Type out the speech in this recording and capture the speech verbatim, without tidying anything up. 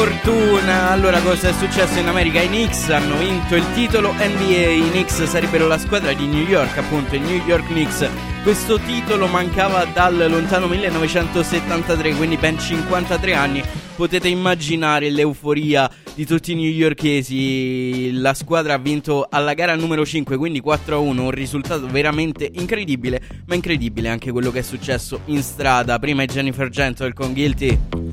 Fortuna. Allora, cosa è successo in America? I Knicks hanno vinto il titolo N B A. I Knicks sarebbero la squadra di New York, appunto, i New York Knicks. Questo titolo mancava dal lontano millenovecentosettantatré, quindi ben cinquantatré anni. Potete immaginare l'euforia di tutti i newyorkesi. La squadra ha vinto alla gara numero cinque, quindi quattro a uno, un risultato veramente incredibile. Ma incredibile anche quello che è successo in strada. Prima è Jennifer Gentle con Guilty.